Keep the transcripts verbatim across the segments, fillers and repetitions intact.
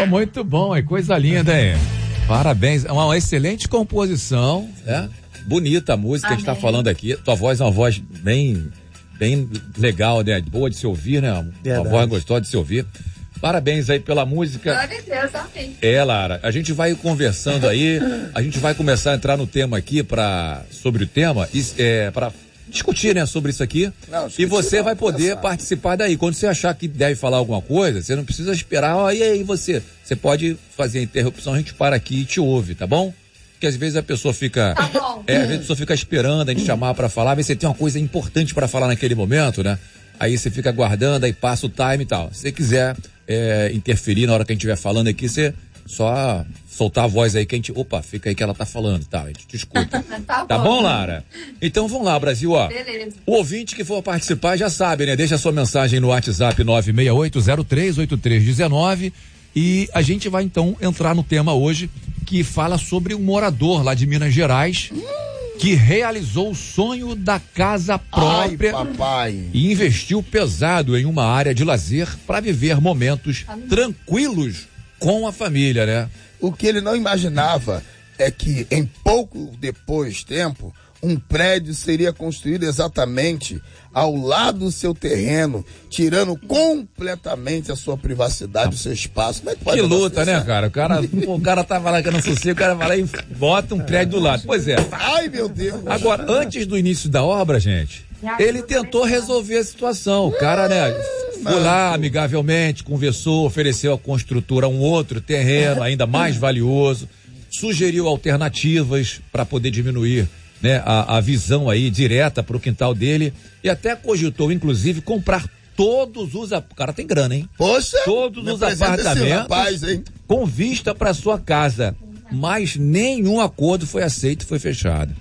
Oh, muito bom, é coisa linda, hein? Parabéns, é uma excelente composição, né? Bonita a música que a gente tá falando aqui. Tua voz é uma voz bem, bem legal, né? Boa de se ouvir, né? Uma Verdade. voz gostosa de se ouvir. Parabéns aí pela música. Glória a Deus, amém. É, Lara, a gente vai conversando aí, a gente vai começar a entrar no tema aqui para sobre o tema, é, para discutir, né, sobre isso aqui. Não, e você não, vai poder pensar. Participar daí. Quando você achar que deve falar alguma coisa, você não precisa esperar, ó, e aí você, você pode fazer a interrupção, a gente para aqui e te ouve, tá bom? Porque às vezes a pessoa fica, tá bom. É, às vezes a pessoa fica esperando a gente chamar para falar, mas você tem uma coisa importante para falar naquele momento, né? Aí você fica aguardando, aí passa o time e tal. Se você quiser é, interferir na hora que a gente estiver falando aqui, você só soltar a voz aí que a gente, opa, fica aí que ela tá falando, tá? A gente te escuta. tá, tá bom, Lara? Então vamos lá, Brasil, ó. Beleza. O ouvinte que for participar já sabe, né? Deixa a sua mensagem no WhatsApp nove seis oito zero três oito três um nove e a gente vai então entrar no tema hoje que fala sobre um morador lá de Minas Gerais que realizou o sonho da casa própria. Ai, papai. E investiu pesado em uma área de lazer para viver momentos tranquilos com a família, né? O que ele não imaginava é que em pouco depois tempo, um prédio seria construído exatamente ao lado do seu terreno, tirando completamente a sua privacidade, ah, o seu espaço. Como é que pode que luta, né, cara? O cara, o cara tava lá que não sossego, o cara vai lá e bota um prédio do lado. Pois é. Ai, meu Deus. Agora, antes do início da obra, gente, ele tentou resolver a situação. O cara, né, foi lá amigavelmente, conversou, ofereceu à construtora um outro terreno ainda mais valioso, sugeriu alternativas para poder diminuir, né, a, a visão aí direta para o quintal dele e até cogitou, inclusive, comprar todos os... O cara tem grana, hein? Poxa! Todos os apartamentos rapaz, hein? Com vista para sua casa. Mas nenhum acordo foi aceito e foi fechado.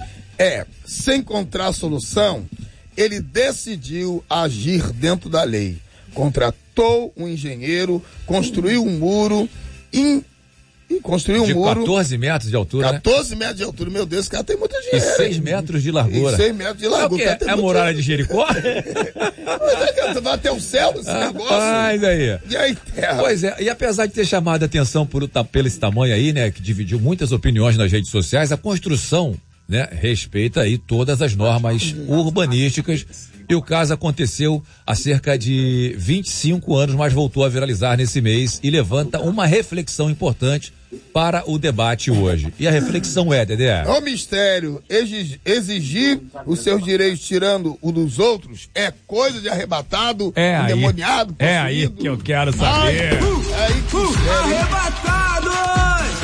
É, sem encontrar solução, ele decidiu agir dentro da lei. Contratou um engenheiro, construiu um muro, in, e construiu um de muro... quatorze metros de altura, quatorze né? metros de altura, meu Deus, esse cara tem muito dinheiro. E seis metros de largura. E seis metros de largura. É o quê? É a muralha de Jericó? Você vai até o céu desse ah, negócio? Mas aí. E aí, terra? Pois é, e apesar de ter chamado a atenção por, pelo esse tamanho aí, né, que dividiu muitas opiniões nas redes sociais, a construção, né, respeita aí todas as normas urbanísticas. E o caso aconteceu há cerca de vinte e cinco anos, mas voltou a viralizar nesse mês e levanta uma reflexão importante para o debate hoje. E a reflexão é, Dedé? O mistério, exigir os seus direitos tirando o dos outros é coisa de arrebatado, é endemoniado, aí, é aí que eu quero saber. Ai, uh, é aí que uh, arrebatados!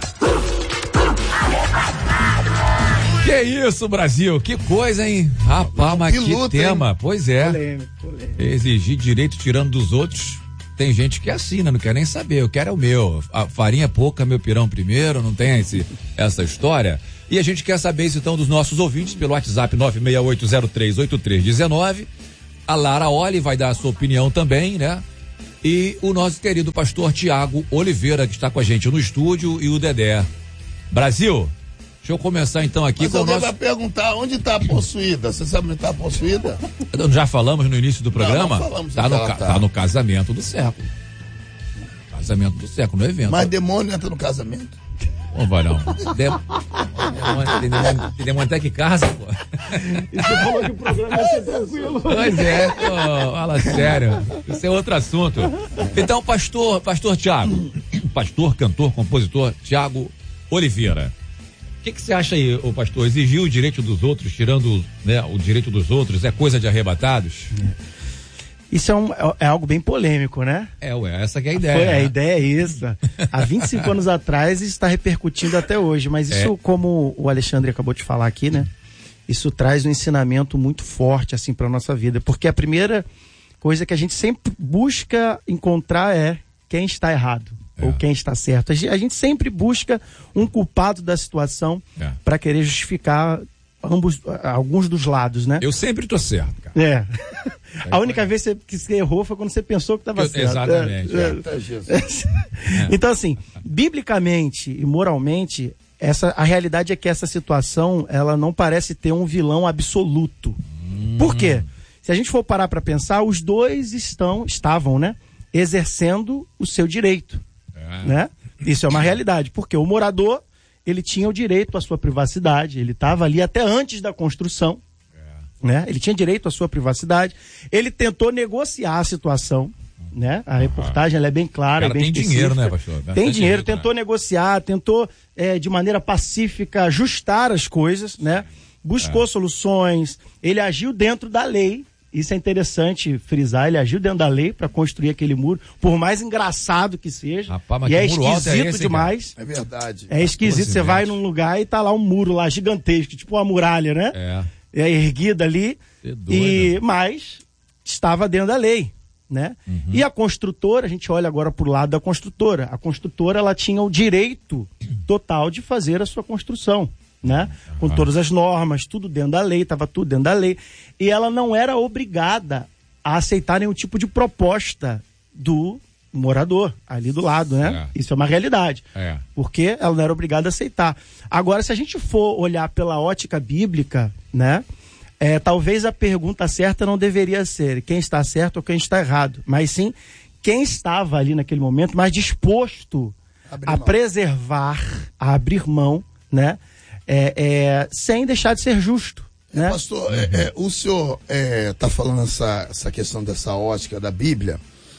Que isso, Brasil? Que coisa, hein? Rapaz, mas que, que luta, tema. Hein? Pois é. Polêmico, polêmico. Exigir direito tirando dos outros. Tem gente que assina, não quer nem saber. Eu quero é o meu. A farinha pouca, meu pirão primeiro. Não tem esse, essa história. E a gente quer saber isso então dos nossos ouvintes pelo WhatsApp nove seis oito zero três oito três um nove. A Lara Oli vai dar a sua opinião também, né? E o nosso querido pastor Tiago Oliveira, que está com a gente no estúdio, e o Dedé. Brasil, deixa eu começar então aqui Mas com o nosso... vai perguntar onde está possuída. Você sabe onde está possuída? Já falamos no início do programa? Não, não falamos. Tá no, ca... tá. tá no casamento do século. Casamento do século, no evento. Mas demônio entra no casamento. Ô, varão. Dem... Tem demônio, tem demônio até que casa, pô. E você falou que o programa ia ser tranquilo. Pois é, pô, fala sério. Isso é outro assunto. Então, pastor, pastor Tiago, pastor, cantor, compositor Tiago Oliveira. O que que você acha aí, ô pastor? Exigir o direito dos outros, tirando, né, o direito dos outros, é coisa de arrebatados? Isso é, um, é algo bem polêmico, né? É, ué, essa que é a ideia. Foi, né? A ideia é isso. Há vinte e cinco anos atrás isso está repercutindo até hoje, mas isso, é. como o Alexandre acabou de falar aqui, né? Isso traz um ensinamento muito forte, assim, para nossa vida, porque a primeira coisa que a gente sempre busca encontrar é quem está errado. É. Ou quem está certo. A gente sempre busca um culpado da situação é. para querer justificar ambos, alguns dos lados, né? Eu sempre tô certo, cara. É. A única vez que você errou foi quando você pensou que estava certo. Exatamente. É. É. É. Então, assim, biblicamente e moralmente, essa, a realidade é que essa situação, ela não parece ter um vilão absoluto. Hum. Por quê? Se a gente for parar para pensar, os dois estão, estavam, né? Exercendo o seu direito. né? Isso é uma realidade, porque o morador, ele tinha o direito à sua privacidade, ele estava ali até antes da construção, é. né? Ele tinha direito à sua privacidade, ele tentou negociar a situação, né? A reportagem ela é bem clara, o cara é bem tem específica. dinheiro, né, pastor? Tem Bastante dinheiro, dinheiro, tentou né? negociar, tentou é, de maneira pacífica ajustar as coisas, né? Buscou É. soluções, ele agiu dentro da lei. Isso é interessante frisar, ele agiu dentro da lei para construir aquele muro, por mais engraçado que seja. Rapaz, mas e é que muro alto é esquisito esse, demais. É verdade. É esquisito, você vai num lugar e tá lá um muro lá gigantesco, tipo uma muralha, né? É. É erguida ali. Cê doido. E mas estava dentro da lei, né? Uhum. E a construtora, a gente olha agora pro lado da construtora. A construtora ela tinha o direito total de fazer a sua construção, né? Com todas as normas, tudo dentro da lei, estava tudo dentro da lei. E ela não era obrigada a aceitar nenhum tipo de proposta do morador ali do lado, né? É. Isso é uma realidade. É. Porque ela não era obrigada a aceitar. Agora, se a gente for olhar pela ótica bíblica, né? É, talvez a pergunta certa não deveria ser quem está certo ou quem está errado, mas sim quem estava ali naquele momento mais disposto Abrir a mão. preservar, a abrir mão, né? É, é, sem deixar de ser justo, né? Pastor, é, é, o senhor está falando essa, essa questão dessa ótica da Bíblia,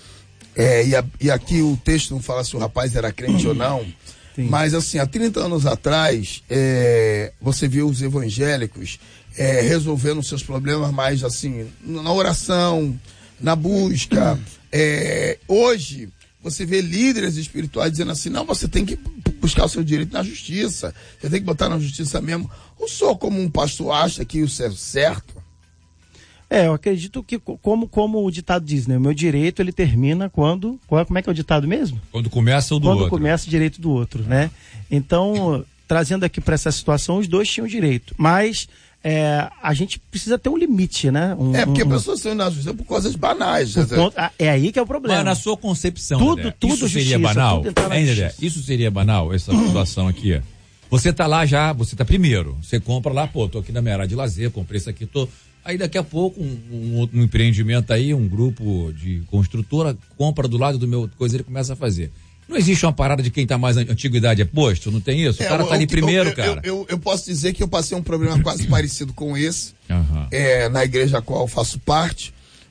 é, e, a- e aqui o texto não fala se o rapaz era crente ou não, Sim. mas assim, há trinta anos atrás, é, você viu os evangélicos é, resolvendo seus problemas mais assim, na oração, na busca. É, hoje, você vê líderes espirituais dizendo assim, não, você tem que buscar o seu direito na justiça, você tem que botar na justiça mesmo. O senhor, como um pastor, acha que isso é certo? É, eu acredito que, co- como, como o ditado diz, né? O meu direito, ele termina quando... qual- Como é que é o ditado mesmo? Quando começa o do Quando outro. começa o direito do outro, né? Então, trazendo aqui para essa situação, os dois tinham direito. Mas é, a gente precisa ter um limite, né? Um, É, porque um, pessoas estão na justiça por coisas banais. por quer dizer, conta- ah, é aí que é o problema. Mas na sua concepção, Tudo, Dedé, tudo isso seria justiça, banal? tudo entrar na Hein, Dedé? justiça. Isso seria banal, essa situação aqui? Você tá lá já, você tá primeiro, você compra lá, pô, tô aqui na minha área de lazer, comprei isso aqui, tô... Aí daqui a pouco um, um, outro- um empreendimento aí, um grupo de construtora, compra do lado do meu coisa, ele começa a fazer. Não existe uma parada de quem tá mais an- antiguidade é posto? Não tem isso? O é, cara eu- tá ali eu- primeiro, eu, cara. Eu, eu, eu posso dizer que eu passei um problema quase parecido com esse, Aham. é, na igreja a qual eu faço parte.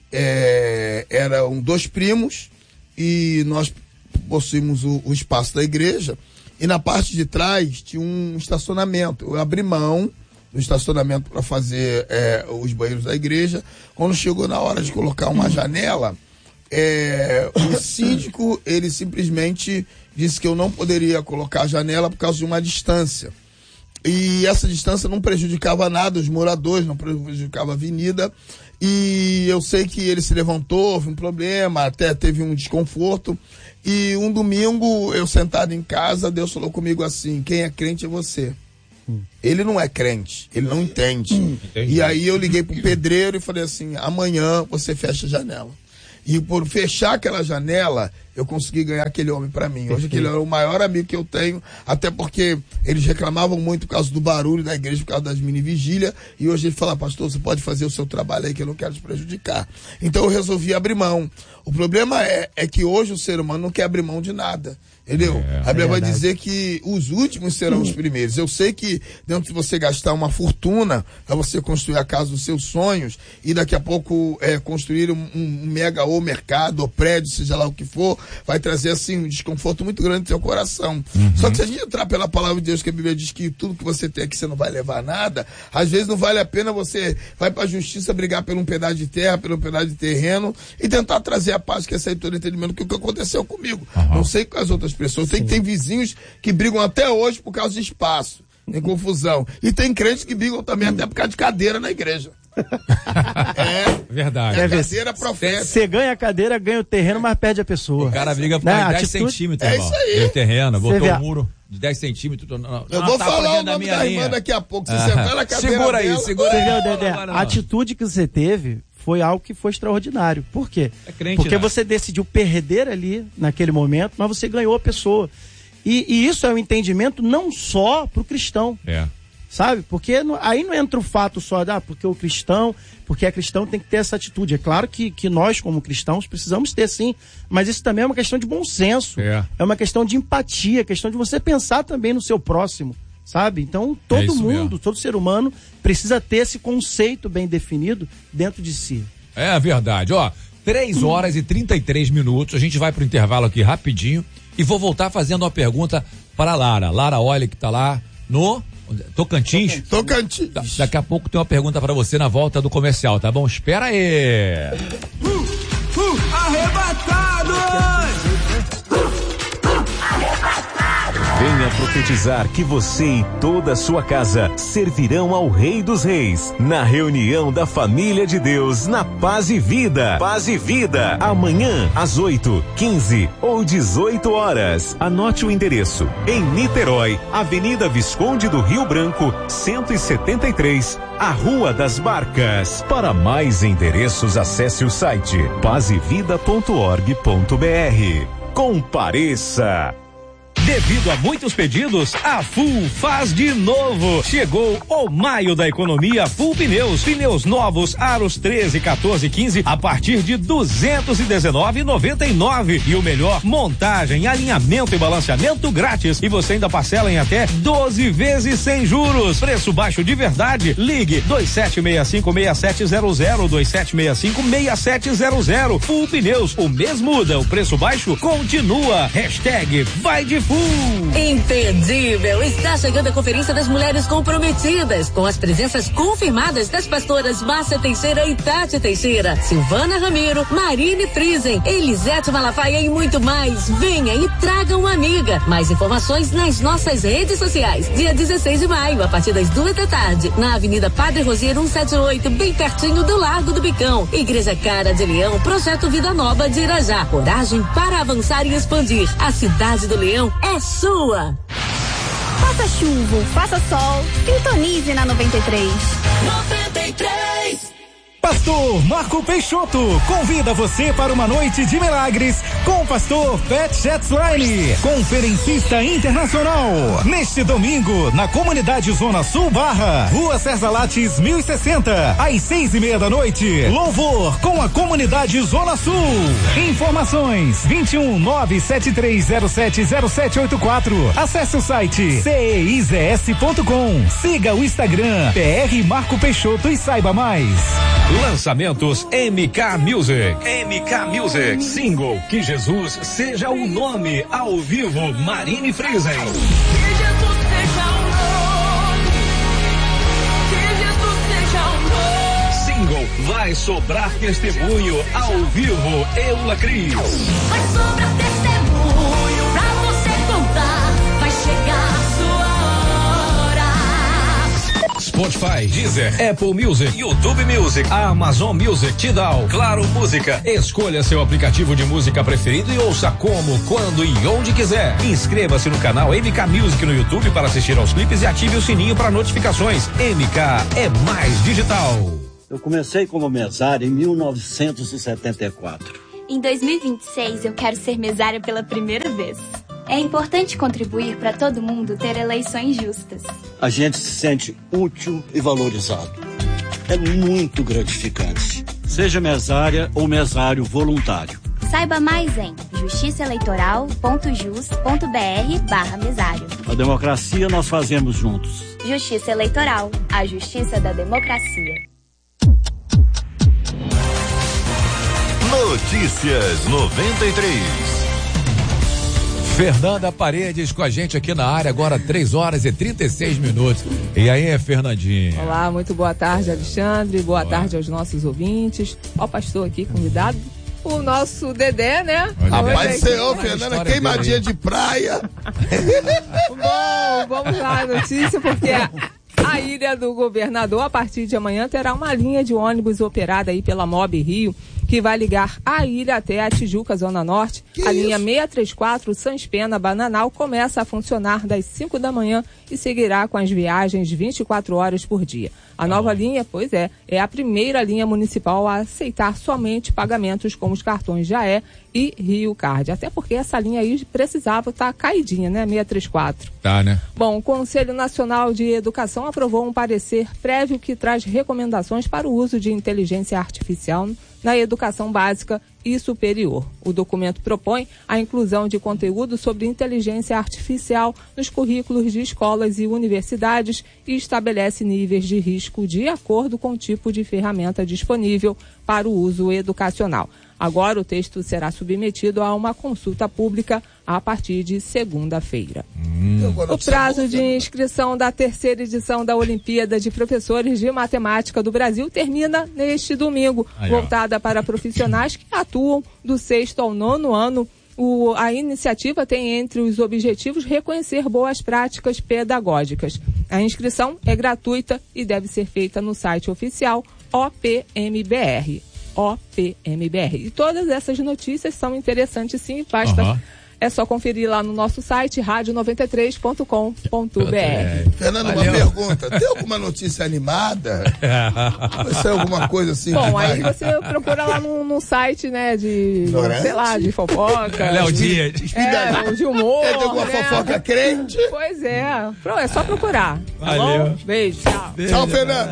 É, eram dois primos e nós possuímos o, o espaço da igreja, e na parte de trás tinha um estacionamento. Eu abri mão do estacionamento para fazer é, os banheiros da igreja. Quando chegou na hora de colocar uma janela, é, o síndico, ele simplesmente disse que eu não poderia colocar a janela por causa de uma distância. E essa distância não prejudicava nada os moradores, não prejudicava a avenida. E eu sei que ele se levantou, houve um problema, até teve um desconforto. E um domingo, eu sentado em casa, Deus falou comigo assim: quem é crente é você. Ele não é crente, ele não entende. Entendi. E aí eu liguei pro pedreiro e falei assim: amanhã você fecha a janela. E por fechar aquela janela, eu consegui ganhar aquele homem para mim. Hoje aquele é o maior amigo que eu tenho, até porque eles reclamavam muito por causa do barulho da igreja, por causa das mini vigílias, e hoje ele fala: pastor, você pode fazer o seu trabalho aí que eu não quero te prejudicar. Então eu resolvi abrir mão. O problema é, é que hoje o ser humano não quer abrir mão de nada. Entendeu? É, a Bíblia vai verdade. dizer que os últimos serão os primeiros. Eu sei que dentro de você gastar uma fortuna para você construir a casa dos seus sonhos e daqui a pouco é, construir um, um mega ou mercado ou prédio, seja lá o que for, vai trazer assim um desconforto muito grande no seu coração. Uhum. Só que se a gente entrar pela palavra de Deus, que a Bíblia diz que tudo que você tem aqui você não vai levar nada, às vezes não vale a pena você vai para a justiça brigar por um pedaço de terra, por um pedaço de terreno e tentar trazer a paz que é sair todo entendimento, que é o que aconteceu comigo. Uhum. Não sei com as outras pessoas. Tem, tem vizinhos que brigam até hoje por causa de espaço, tem confusão. E tem crentes que brigam também até por causa de cadeira na igreja. É, Verdade. é ver, cadeira profética. Você ganha a cadeira, ganha o terreno, mas perde a pessoa. O cara briga por Né, dez atitude- centímetros, É irmão. isso aí. Deu terreno, Você botou vê um a- muro de dez centímetros. Não, não, Eu não, vou tá falar dentro o da nome minha da linha. irmã daqui a pouco. Se Ah. você vai na cadeira Segura aí, dela, segura Você aí. vê, Não, Dedé, agora não. a atitude que você teve foi algo que foi extraordinário. Por quê? É crente, Porque né? você decidiu perder ali, naquele momento, mas você ganhou a pessoa. E, e isso é um entendimento não só para o cristão. É. sabe? Porque não, aí não entra o fato só, ah, porque o cristão, porque é cristão tem que ter essa atitude. É claro que, que nós, como cristãos, precisamos ter sim, mas isso também é uma questão de bom senso, é, é uma questão de empatia, é questão de você pensar também no seu próximo, sabe? Então, todo é mundo, mesmo. todo ser humano precisa ter esse conceito bem definido dentro de si. É verdade, ó, três horas e trinta e três minutos, a gente vai pro intervalo aqui rapidinho e vou voltar fazendo uma pergunta para a Lara. Lara, olha que tá lá no Tocantins. Tocantins. Da, daqui a pouco tem uma pergunta para você na volta do comercial, tá bom? Espera aí. Uh, uh, arrebatados! Venha profetizar que você e toda a sua casa servirão ao Rei dos Reis na reunião da família de Deus na Paz e Vida. Paz e Vida. Amanhã às oito, quinze ou dezoito horas. Anote o endereço. Em Niterói, Avenida Visconde do Rio Branco, cento e setenta e três, a Rua das Barcas. Para mais endereços, acesse o site paz e vida ponto org ponto br. Compareça. Devido a muitos pedidos, a Full faz de novo. Chegou o maio da economia Full Pneus. Pneus novos, aros treze, quatorze, quinze, a partir de duzentos e dezenove reais e noventa e nove centavos. E o melhor, montagem, alinhamento e balanceamento grátis. E você ainda parcela em até doze vezes sem juros. Preço baixo de verdade. Ligue dois sete seis cinco, seis sete zero zero, dois sete seis cinco, seis sete zero zero. Full Pneus, o mês muda, o preço baixo continua. Hashtag vai de Full. Imperdível! Está chegando a Conferência das Mulheres Comprometidas, com as presenças confirmadas das pastoras Márcia Teixeira e Tati Teixeira, Silvana Ramiro, Marine Friesen, Elisete Malafaia e muito mais. Venha e traga uma amiga. Mais informações nas nossas redes sociais. Dia dezesseis de maio, a partir das duas da tarde, na Avenida Padre Rosier cento e setenta e oito, bem pertinho do Largo do Bicão. Igreja Cara de Leão, Projeto Vida Nova de Irajá. Coragem para avançar e expandir. A cidade do Leão é sua. Faça chuva, faça sol, sintonize na noventa e três. noventa e três. Pastor Marco Peixoto convida você para uma noite de milagres com o pastor Pat Shetzline, conferencista internacional. Neste domingo, na comunidade Zona Sul Barra, Rua César Lattes mil e sessenta, às seis e meia da noite. Louvor com a comunidade Zona Sul. Informações vinte e um, nove sete três zero sete zero sete oito quatro. Acesse o site c e i z s ponto com. Siga o Instagram P R Marco Peixoto e saiba mais. Lançamentos M K Music. M K Music. Single Que Jesus Seja o Nome. Ao vivo, Marine Friesen. Que Jesus seja o nome. Que Jesus seja o nome. Single Vai Sobrar Testemunho. Ao vivo, Eula Cris. Vai sobrar testemunho pra você contar. Vai chegar a sua hora. Spotify, Deezer, Apple Music, YouTube Music, Amazon Music, Tidal, Claro Música. Escolha seu aplicativo de música preferido e ouça como, quando e onde quiser. Inscreva-se no canal M K Music no YouTube para assistir aos clipes e ative o sininho para notificações. M K é mais digital. Eu comecei como mesário em mil novecentos e setenta e quatro. Em dois mil e vinte e seis, eu quero ser mesária pela primeira vez. É importante contribuir para todo mundo ter eleições justas. A gente se sente útil e valorizado. É muito gratificante. Seja mesária ou mesário voluntário. Saiba mais em justiçaeleitoral ponto jus ponto br barra mesário. A democracia nós fazemos juntos. Justiça Eleitoral, a justiça da democracia. Notícias noventa e três. Fernanda Paredes com a gente aqui na área, agora três horas e trinta e seis minutos. E aí, Fernandinha? Olá, muito boa tarde, Alexandre. Boa Olá. tarde aos nossos ouvintes. Ó, o pastor aqui convidado. O nosso Dedé, né? Rapaz, senhor, Fernanda, queimadinha de praia. Bom, vamos lá a notícia, porque a, a Ilha do Governador, a partir de amanhã, terá uma linha de ônibus operada aí pela Mob Rio, que que vai ligar a ilha até a Tijuca, Zona Norte. Que a linha isso? seiscentos e trinta e quatro Sans Pena Bananal começa a funcionar das cinco da manhã e seguirá com as viagens vinte e quatro horas por dia. A nova linha, pois é, é a primeira linha municipal a aceitar somente pagamentos com os cartões Jaé e Rio Card. Até porque essa linha aí precisava estar caidinha, né? seiscentos e trinta e quatro. Tá, né? Bom, o Conselho Nacional de Educação aprovou um parecer prévio que traz recomendações para o uso de inteligência artificial na educação básica e superior. O documento propõe a inclusão de conteúdo sobre inteligência artificial nos currículos de escolas e universidades e estabelece níveis de risco de acordo com o tipo de ferramenta disponível para o uso educacional. Agora o texto será submetido a uma consulta pública a partir de segunda-feira. Hum. O prazo de inscrição da terceira edição da Olimpíada de Professores de Matemática do Brasil termina neste domingo, Aí, ó. voltada para profissionais que atuam do sexto ao nono ano. O, a iniciativa tem entre os objetivos reconhecer boas práticas pedagógicas. A inscrição é gratuita e deve ser feita no site oficial O P M B R. O P M B R. E todas essas notícias são interessantes, sim, basta... Aham. É só conferir lá no nosso site, rádio noventa e três ponto com ponto b r. Fernando, uma Valeu. pergunta. Tem alguma notícia animada? Isso é alguma coisa assim? Bom, que aí vai- você procura lá no, no site, né, de, Ignorante? sei lá, de fofoca. Léo de, Dias. é, de humor, Tem alguma né? fofoca crente? Pois é. Pro- É só procurar. Tá Valeu. bom? Beijo, tchau. Tchau, Fernando.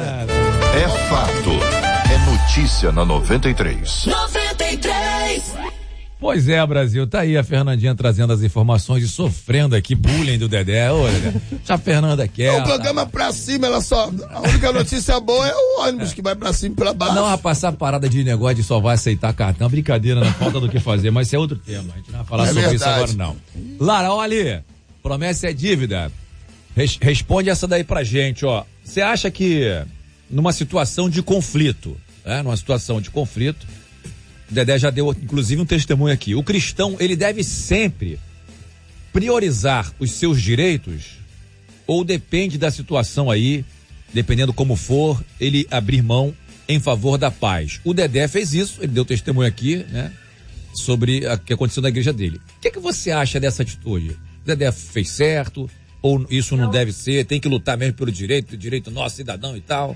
É fato. É notícia na noventa e três. noventa e três. Pois é, Brasil, tá aí a Fernandinha trazendo as informações e sofrendo aqui bullying do Dedé. Olha, deixa a Fernanda É quieta. o programa pra cima, ela só. A única notícia boa é o ônibus que vai pra cima e pra baixo. Não, rapaz, essa parada de negócio de só vai aceitar cartão, brincadeira, não falta do que fazer, mas isso é outro tema. A gente não vai falar É sobre isso verdade. agora, não. Lara, olha, promessa é dívida. Res- responde essa daí pra gente, ó. Você acha que numa situação de conflito, né? Numa situação de conflito, o Dedé já deu, inclusive, um testemunho aqui. O cristão, ele deve sempre priorizar os seus direitos ou depende da situação aí, dependendo como for, ele abrir mão em favor da paz? O Dedé fez isso, ele deu testemunho aqui, né, sobre o que aconteceu na igreja dele. O que, que você acha dessa atitude? O Dedé fez certo ou isso não, não deve ser? Tem que lutar mesmo pelo direito, direito nosso, cidadão e tal?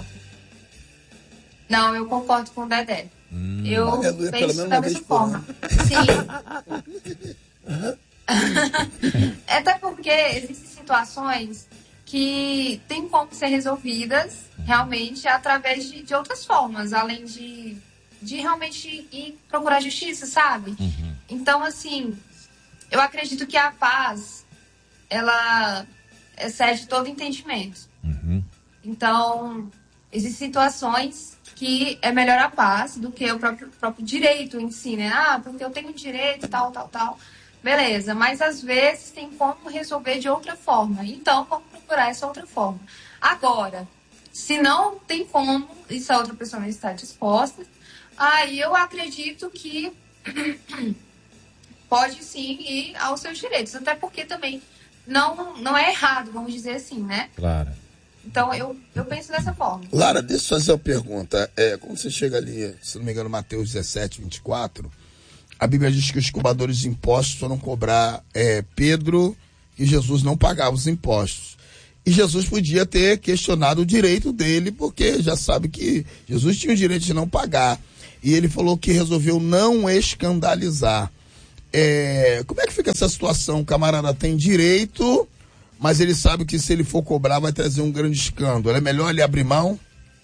Não, eu concordo com o Dedé. Hum. Eu Aleluia, pelo penso menos da uma mesma vez por forma. Sim. Até porque existem situações que tem como ser resolvidas realmente através de, de outras formas, além de, de realmente ir procurar justiça, sabe? Uhum. Então, assim, eu acredito que a paz, ela excede todo entendimento. Uhum. Então, existem situações que é melhor a paz do que o próprio, próprio direito em si, né? Ah, porque eu tenho direito, tal, tal, tal. Beleza, mas às vezes tem como resolver de outra forma. Então, vamos procurar essa outra forma. Agora, se não tem como, e se a outra pessoa não está disposta, aí eu acredito que pode sim ir aos seus direitos. Até porque também não, não é errado, vamos dizer assim, né? Claro. Então, eu, eu penso dessa forma. Lara, deixa eu fazer uma pergunta. É, quando você chega ali, se não me engano, Mateus dezessete, vinte e quatro, a Bíblia diz que os cobradores de impostos foram cobrar é, Pedro e Jesus não pagava os impostos. E Jesus podia ter questionado o direito dele, porque já sabe que Jesus tinha o direito de não pagar. E ele falou que resolveu não escandalizar. É, como é que fica essa situação? O camarada tem direito, mas ele sabe que se ele for cobrar vai trazer um grande escândalo. É melhor ele abrir mão?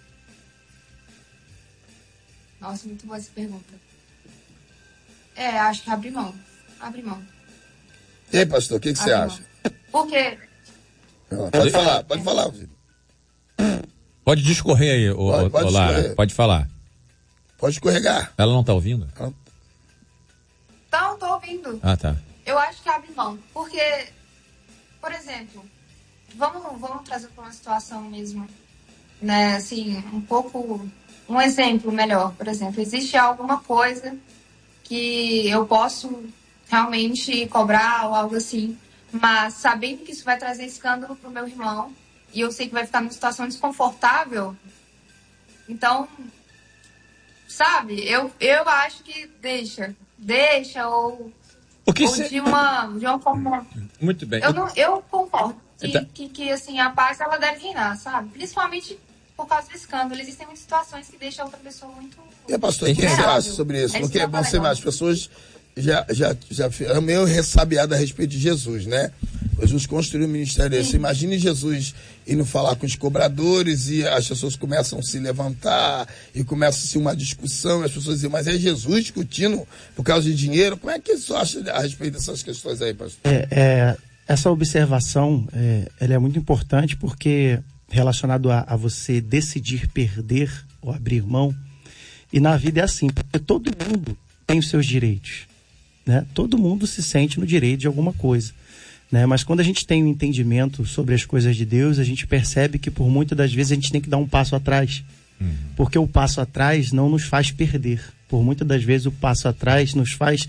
Nossa, muito boa essa pergunta. É, acho que abre mão. Abre mão. E aí, pastor, o que, que você Abre acha? mão. Porque, Pode falar, pode falar. Filho. Pode discorrer aí, ô, Pode, ô, pode ô, Lara, discorrer. pode falar. Pode escorregar. Ela não tá ouvindo? não, tô ouvindo. Ah, tá. Eu acho que abre mão. Porque, por exemplo, vamos, vamos trazer para uma situação mesmo, né, assim, um pouco, um exemplo melhor, por exemplo. Existe alguma coisa que eu posso realmente cobrar ou algo assim, mas sabendo que isso vai trazer escândalo pro meu irmão e eu sei que vai ficar numa situação desconfortável, então, sabe? Eu, eu acho que deixa. Deixa, ou, o que ou cê... de, uma, de uma forma... Muito bem. Eu, não, eu concordo que, Então... que, que, assim, a paz, ela deve reinar, sabe? Principalmente por causa do escândalo. Existem muitas situações que deixam a outra pessoa muito... E, pastor, o que você acha sobre isso? Porque, bom, você vai, as pessoas já, já, já é meio ressabiadas a respeito de Jesus, né? Jesus construiu o ministério desse. Imagine Jesus indo falar com os cobradores e as pessoas começam a se levantar e começa-se uma discussão, e as pessoas dizem, mas é Jesus discutindo por causa de dinheiro? Como é que você acha a respeito dessas questões aí, pastor? É, é, essa observação é, ela é muito importante porque relacionado a, a você decidir perder ou abrir mão, e na vida é assim, porque todo mundo tem os seus direitos, né? Todo mundo se sente no direito de alguma coisa. Né? Mas quando a gente tem um entendimento sobre as coisas de Deus, a gente percebe que por muitas das vezes a gente tem que dar um passo atrás. Uhum. Porque o passo atrás não nos faz perder. Por muitas das vezes o passo atrás nos faz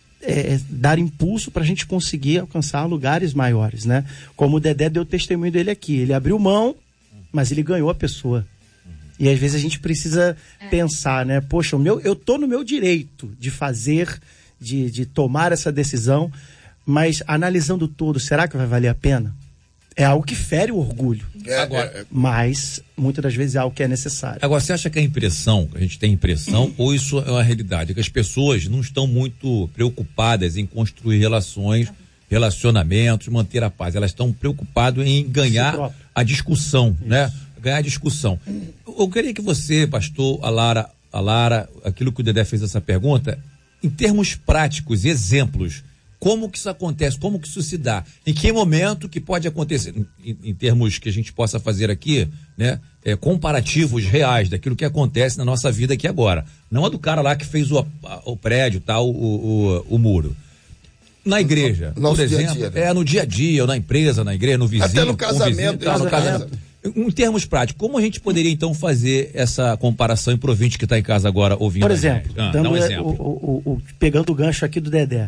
é, dar impulso para a gente conseguir alcançar lugares maiores. Né? Como o Dedé deu testemunho dele aqui. Ele abriu mão, mas ele ganhou a pessoa. Uhum. E às vezes a gente precisa é. pensar, né? Poxa, o meu, eu estou no meu direito de fazer, de, de tomar essa decisão. Mas analisando tudo, será que vai valer a pena? É algo que fere o orgulho. É, Agora, é, é. Mas, muitas das vezes, é algo que é necessário. Agora, você acha que é impressão, a gente tem impressão, uhum. ou isso é uma realidade? Que as pessoas não estão muito preocupadas em construir relações, relacionamentos, manter a paz. Elas estão preocupadas em ganhar a discussão, isso. né? Ganhar a discussão. Eu queria que você, pastor, a Lara, a Lara, aquilo que o Dedé fez essa pergunta, em termos práticos, exemplos, como que isso acontece, como que isso se dá, em que momento que pode acontecer, em, em termos que a gente possa fazer aqui, né, é, comparativos reais daquilo que acontece na nossa vida aqui agora. Não a do cara lá que fez o, a, o prédio, tal, o, o, o muro. Na igreja, no, por exemplo, dia -dia, né? é no dia a dia, ou na empresa, na igreja, no vizinho. Até no casamento. Vizinho, tá, no casamento. Em termos práticos, como a gente poderia então fazer essa comparação em provinte que está em casa agora ouvindo? Por exemplo, ah, dando um exemplo. O, o, o, pegando o gancho aqui do Dedé.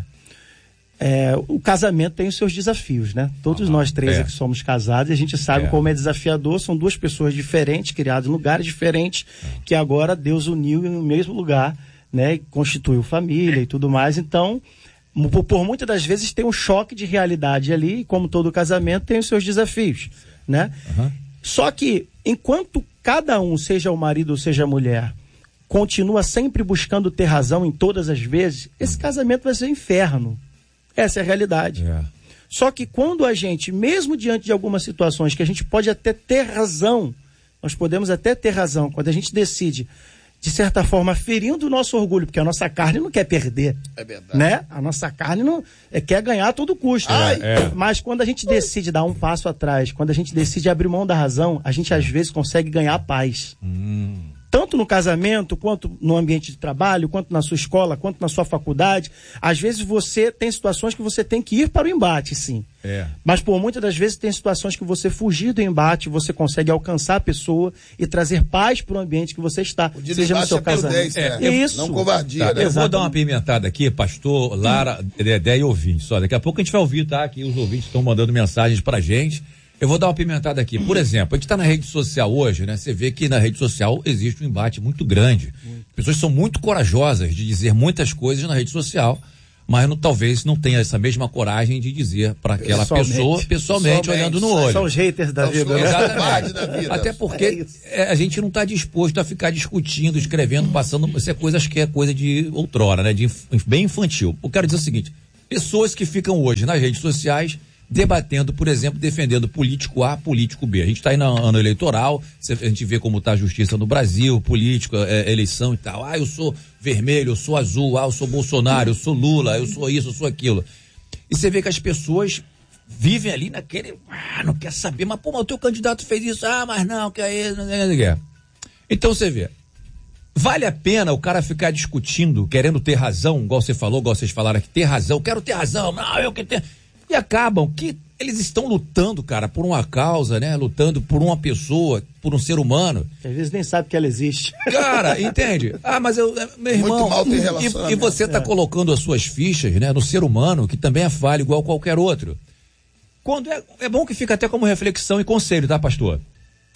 É, o casamento tem os seus desafios, né? Todos ah, nós três é. aqui somos casados e a gente sabe é. como é desafiador. São duas pessoas diferentes, criadas em lugares diferentes, é. que agora Deus uniu no mesmo lugar, né? E constituiu família e tudo mais. Então, por, por muitas das vezes tem um choque de realidade ali, e como todo casamento tem os seus desafios, né? Uhum. Só que, enquanto cada um, seja o marido ou seja a mulher, continua sempre buscando ter razão em todas as vezes, esse casamento vai ser um inferno. Essa é a realidade. Yeah. Só que quando a gente, mesmo diante de algumas situações que a gente pode até ter razão, nós podemos até ter razão, quando a gente decide, de certa forma, ferindo o nosso orgulho, porque a nossa carne não quer perder. É verdade. Né? A nossa carne não, é, quer ganhar a todo custo. Ai, é. Mas quando a gente decide dar um passo atrás, quando a gente decide abrir mão da razão, a gente às vezes consegue ganhar a paz. Hum. Tanto no casamento, quanto no ambiente de trabalho, quanto na sua escola, quanto na sua faculdade. Às vezes você tem situações que você tem que ir para o embate, sim. É. Mas, por muitas das vezes, tem situações que você fugir do embate, você consegue alcançar a pessoa e trazer paz para o ambiente que você está. Seja no seu é casamento. É, é, isso. Não covardia. Tá, né? Eu vou dar uma pimentada aqui, pastor, Lara, Dedé e ouvintes. Só, daqui a pouco a gente vai ouvir, tá? Que os ouvintes estão mandando mensagens pra gente. Eu vou dar uma pimentada aqui. Por exemplo, a gente está na rede social hoje, né? Você vê que na rede social existe um embate muito grande. As pessoas são muito corajosas de dizer muitas coisas na rede social, mas não, talvez não tenha essa mesma coragem de dizer para aquela pessoalmente, pessoa, pessoalmente, pessoalmente, olhando no olho. São os haters da vida, né? Exatamente. Da vida. Até porque é é, a gente não está disposto a ficar discutindo, escrevendo, passando. Isso é coisa, acho que é coisa de outrora, né? De bem infantil. Eu quero dizer o seguinte: pessoas que ficam hoje nas redes sociais debatendo, por exemplo, defendendo político A, político B. A gente está aí no ano eleitoral, a gente vê como está a justiça no Brasil, político, é, eleição e tal. Ah, eu sou vermelho, eu sou azul, ah, eu sou Bolsonaro, eu sou Lula, eu sou isso, eu sou aquilo. E você vê que as pessoas vivem ali naquele, ah, não quer saber, mas pô, mas o teu candidato fez isso, ah, mas não, que é isso, não quer. Então você vê, vale a pena o cara ficar discutindo, querendo ter razão, igual você falou, igual vocês falaram aqui, ter razão, quero ter razão, não, eu quero ter... E acabam que eles estão lutando, cara, por uma causa, né? Lutando por uma pessoa, por um ser humano. Às vezes nem sabe que ela existe. Cara, entende? Ah, mas eu, meu irmão... Muito mal tem e, e você está é. colocando as suas fichas, né? No ser humano, que também é falho igual qualquer outro. Quando é, é bom que fica até como reflexão e conselho, tá, pastor?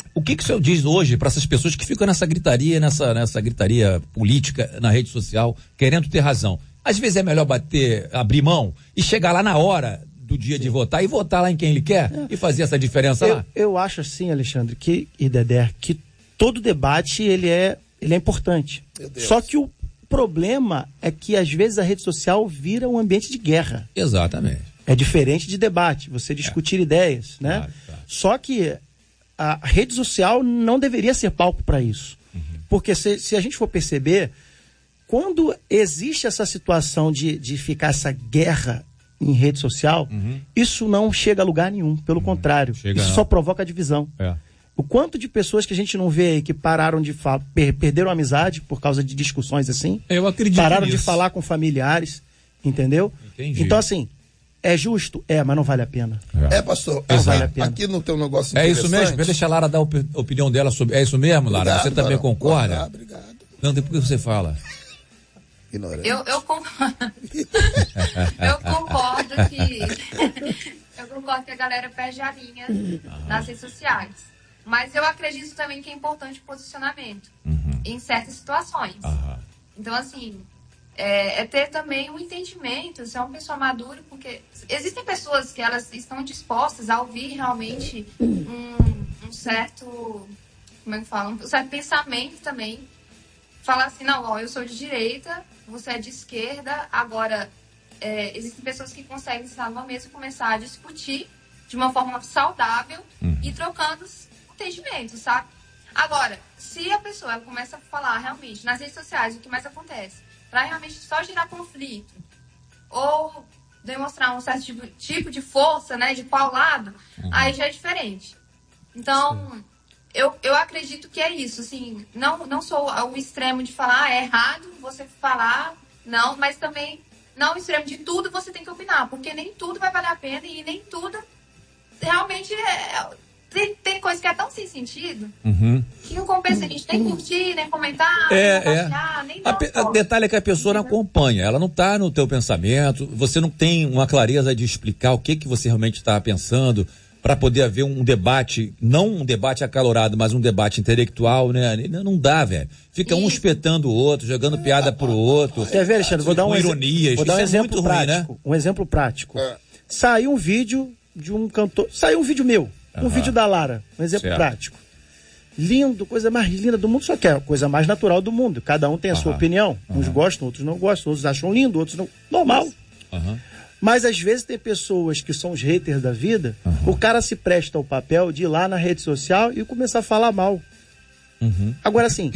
O que que o senhor diz hoje para essas pessoas que ficam nessa gritaria, nessa, nessa gritaria política na rede social, querendo ter razão? Às vezes é melhor bater, abrir mão e chegar lá na hora do dia Sim. de votar e votar lá em quem ele quer é. e fazer essa diferença eu, lá. Eu acho assim, Alexandre, que, e Dedé, que todo debate ele é, ele é importante. Só que o problema é que às vezes a rede social vira um ambiente de guerra. Exatamente. É diferente de debate, você discutir é. ideias, né? Claro, claro. Só que a rede social não deveria ser palco para isso. Uhum. Porque se, se a gente for perceber, quando existe essa situação de, de ficar essa guerra em rede social, uhum. isso não chega a lugar nenhum. Pelo uhum. contrário, chega isso não. só provoca divisão. É. O quanto de pessoas que a gente não vê aí que pararam de falar, per, perderam a amizade por causa de discussões assim. Eu acredito Pararam nisso. de falar com familiares, entendeu? Entendi. Então assim, é justo? É, mas não vale a pena. É, é pastor, não vale a pena. Aqui não tem um negócio interessante. É isso mesmo? Deixa a Lara dar a op- opinião dela sobre... É isso mesmo, Lara? Obrigado, Você também Lara. concorda? Obrigado, obrigado. Não, depois que você fala. Eu, eu, concordo. eu concordo que eu concordo que a galera perde a linha ah. nas redes sociais. Mas eu acredito também que é importante o posicionamento uhum. em certas situações. Ah. Então, assim, é, é ter também um entendimento, ser uma pessoa madura, porque existem pessoas que elas estão dispostas a ouvir realmente um, um certo, como é que fala, um certo pensamento também. Falar assim, não, ó, eu sou de direita, você é de esquerda, agora é, existem pessoas que conseguem estar numa mesa e começar a discutir de uma forma saudável uhum. e trocando entendimentos, sabe? Agora, se a pessoa ela começa a falar realmente nas redes sociais o que mais acontece, para realmente só gerar conflito ou demonstrar um certo tipo, tipo de força, né, de qual lado, uhum. aí já é diferente. Então... Eu, eu acredito que é isso, assim, não, não sou o extremo de falar, ah, é errado você falar, não, mas também não o extremo de tudo você tem que opinar, porque nem tudo vai valer a pena e nem tudo realmente é, tem, tem coisa que é tão sem sentido uhum. que não compensa a gente nem curtir, nem comentar, é, nem é. nem dar pe- O detalhe é que a pessoa não acompanha, ela não está no teu pensamento, você não tem uma clareza de explicar o que, que você realmente está pensando, para poder haver um debate, não um debate acalorado, mas um debate intelectual, né? Não dá, velho. Fica um espetando o outro, jogando piada pro outro. Quer ver, Alexandre? Vou dar um, ironias. Vou dar um é exemplo prático. Ruim, né? Um exemplo prático. É. Saiu um vídeo de um cantor. Saiu um vídeo meu. Um uhum. vídeo da Lara. Um exemplo certo. prático. Lindo, coisa mais linda do mundo, só que é a coisa mais natural do mundo. Cada um tem a uhum. sua opinião. Uns uhum. gostam, outros não gostam, outros acham lindo, outros não. Normal. Uhum. Mas às vezes tem pessoas que são os haters da vida, uhum. o cara se presta ao papel de ir lá na rede social e começar a falar mal. Uhum. Agora assim,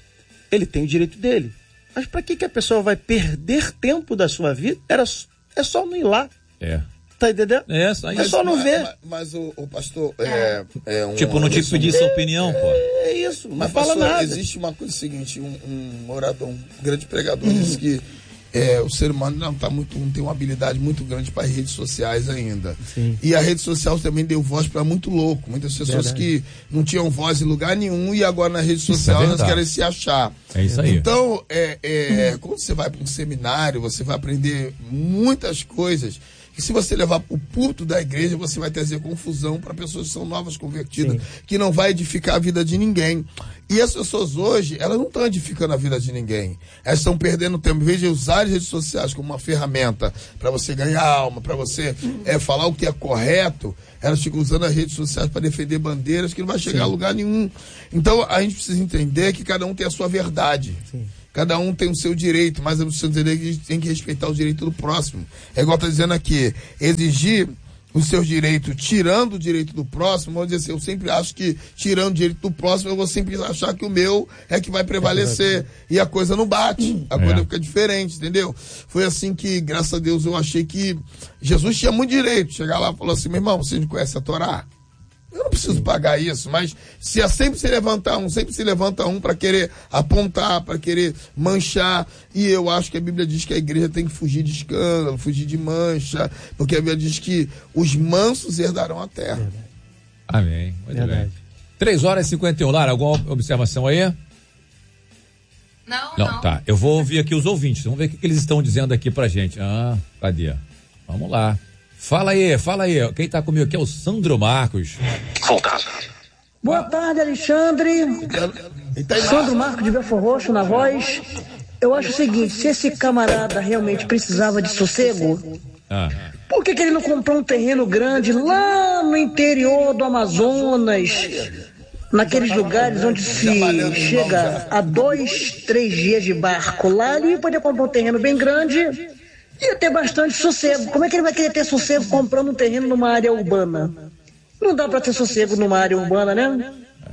ele tem o direito dele. Mas para que, que a pessoa vai perder tempo da sua vida? Era, é só não ir lá. É. Tá entendendo? É, só, é só não mas, ver. Mas, mas o, o pastor é, é um... Tipo, não te pedir sua opinião, pô. É isso, não mas fala pastor, nada. Existe uma coisa seguinte, um, um orador, um grande pregador uhum. disse que É, o ser humano não, tá muito, não tem uma habilidade muito grande para as redes sociais ainda. Sim. E a rede social também deu voz para muito louco. Muitas pessoas verdade. que não tinham voz em lugar nenhum e agora na rede social é elas querem se achar. É isso aí. Então, é, é, quando você vai para um seminário, você vai aprender muitas coisas. E se você levar para o púlpito da igreja, você vai trazer confusão para pessoas que são novas convertidas, Sim. que não vai edificar a vida de ninguém. E as pessoas hoje, elas não estão edificando a vida de ninguém. Elas estão perdendo tempo. Em vez de usar as redes sociais como uma ferramenta para você ganhar alma, para você é, falar o que é correto, elas ficam usando as redes sociais para defender bandeiras que não vai chegar Sim. a lugar nenhum. Então, a gente precisa entender que cada um tem a sua verdade. Sim. Cada um tem o seu direito, mas eu preciso entender que a gente tem que respeitar o direito do próximo. É igual está dizendo aqui, exigir os seus direitos, tirando o direito do próximo, vamos dizer assim, eu sempre acho que tirando o direito do próximo, eu vou sempre achar que o meu é que vai prevalecer. E a coisa não bate, a é. coisa fica diferente, entendeu? Foi assim que, graças a Deus, eu achei que Jesus tinha muito direito. Chegar lá e falar assim, meu irmão, você não conhece a Torá? Eu não preciso pagar isso, mas se é sempre se levantar um, sempre se levanta um para querer apontar, para querer manchar. E eu acho que a Bíblia diz que a igreja tem que fugir de escândalo, fugir de mancha, porque a Bíblia diz que os mansos herdarão a terra. Verdade. Amém. Muito Verdade. bem. três horas e cinquenta e um, Lara, alguma observação aí? Não, não. Não, tá. Eu vou ouvir aqui os ouvintes. Vamos ver o que, que eles estão dizendo aqui pra gente. Ah, cadê? Vamos lá. Fala aí, fala aí. Quem tá comigo aqui é o Sandro Marcos. Soldado, Boa tarde, Alexandre. Sandro Marco de Belfor Roxo na voz. Eu acho o seguinte, se esse camarada realmente precisava de sossego, Ah. por que, que ele não comprou um terreno grande lá no interior do Amazonas, naqueles lugares onde se chega a dois, três dias de barco lá, ele poderia comprar um terreno bem grande e ia ter bastante sossego. Como é que ele vai querer ter sossego comprando um terreno numa área urbana? Não dá para ter sossego numa área urbana, né?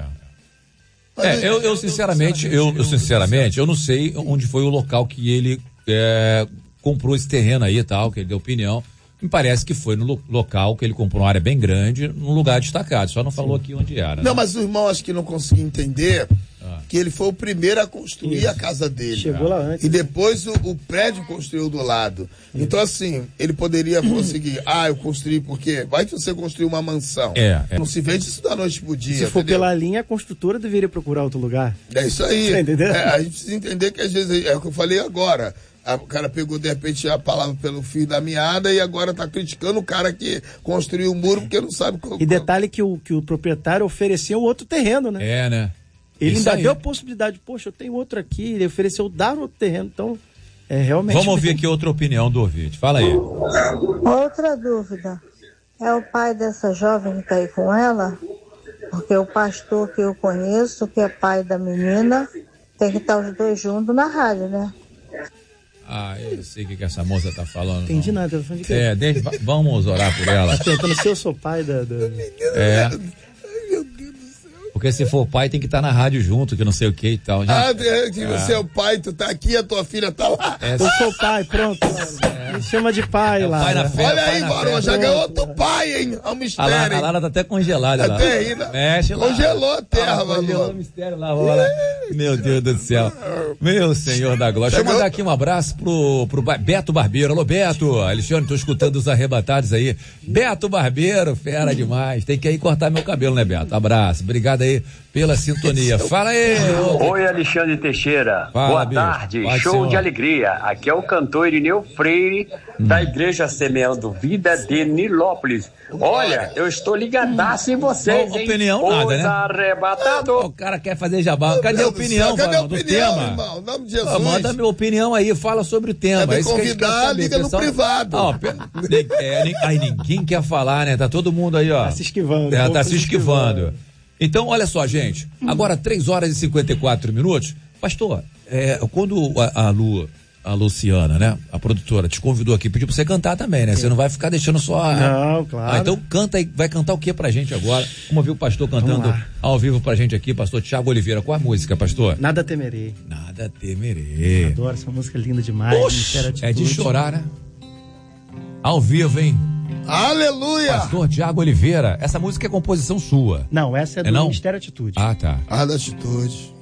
É, eu, eu sinceramente, eu, eu sinceramente, eu não sei onde foi o local que ele é, comprou esse terreno aí e tal, que ele deu opinião. Me parece que foi no lo- local que ele comprou uma área bem grande, num lugar destacado, só não falou aqui onde era. Né? Não, mas o irmão acho que não conseguiu entender que ele foi o primeiro a construir Isso. a casa dele. Chegou lá antes. E depois o, o prédio construiu do lado. Então, assim, ele poderia conseguir, ah, eu construí porque vai que você construiu uma mansão. É, é. Não se vende isso da noite pro dia. Se for entendeu? pela linha, a construtora deveria procurar outro lugar. É isso aí. Tá entendendo? É, a gente precisa entender que às vezes, é o que eu falei agora, a- o cara pegou de repente a palavra pelo fio da meada e agora tá criticando o cara que construiu o muro porque não sabe como. E detalhe que o, que o proprietário ofereceu outro terreno, né? É, né? Ele Isso ainda aí. deu a possibilidade, poxa, eu tenho outro aqui, ele ofereceu dar outro terreno, então é realmente... Vamos ouvir aqui outra opinião do ouvinte. Fala aí. Outra dúvida. É o pai dessa jovem que está aí com ela? Porque o pastor que eu conheço, que é pai da menina, tem que estar os dois juntos na rádio, né? Ah, eu sei o que, que essa moça tá falando. Não entendi não. nada. Ela falou de quê? É, deixa, va- vamos orar por ela. Tá perguntando se eu sou pai da... da... É. Porque se for pai, tem que estar na rádio junto, que não sei o que e tal. Já- Ah, é, que você é o pai, tu tá aqui, a tua filha tá lá. É, Eu sou pai, pronto. Me chama de pai lá. pai na fé, Olha pai aí, na varão, fé. já ganhou outro pai, hein? É um A, mistério, Lara, a hein? Lara tá até congelada lá. Até aí, né? Mexe lá. Congelou a terra, Ah, mano. Congelou o mistério lá, vamos lá. Meu Deus do céu. Meu Senhor da glória. Deixa eu mandar aqui um abraço pro, pro Ba- Beto Barbeiro. Alô, Beto. Alexandre, tô escutando os arrebatados aí. Beto Barbeiro, fera demais. Tem que ir cortar meu cabelo, né, Beto? Abraço. Obrigado aí pela sintonia. Fala aí. ô- Oi, Alexandre Teixeira. Fala, Boa bicho. tarde. Pode Show ser, de ó. alegria. Aqui é o cantor Irineu Freire, da Igreja Semeando Vida de Nilópolis. Olha, eu estou ligadaço em vocês, Bom, hein? opinião nada, Os né? arrebatador. O cara quer fazer jabá. Cadê a Deus do opinião, céu, cadê a varão, do opinião, tema? irmão? Em nome de Jesus. Ah, manda a minha opinião aí, fala sobre o tema. Quer me É isso que a gente convidar, quer saber, liga no pessoal. privado. Ó, pe- ni- é, ni- ai, ninguém quer falar, né? Tá todo mundo aí, ó. Tá se esquivando. É, o tá povo se esquivando. Então, olha só, gente. Hum. Agora, três horas e cinquenta e quatro minutos. Pastor, é, quando a, a Lu, a Luciana, né? A produtora, te convidou aqui, pediu pra você cantar também, né? Você não vai ficar deixando só. a- Não, claro. Ah, então canta aí, vai cantar o que pra gente agora? Vamos ouvir o pastor cantando lá. ao vivo pra gente aqui, pastor Tiago Oliveira. Qual a música, pastor? Nada temerei. Nada temerei. Adoro essa música linda demais. Oxe, Ministério é de Atitude. chorar, né? Ao vivo, hein? Aleluia! Pastor Tiago Oliveira. Essa música é composição sua. Não, essa é do É não? Ministério Atitude. Ah, tá. Ah, da atitude.